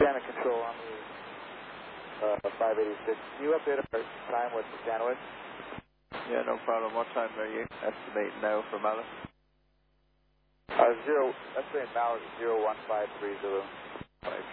Scanner control on the 586. Can you update our time with the Sandwich? Yeah, no problem. What time are you estimating now for Malice? Estimating now is 01530.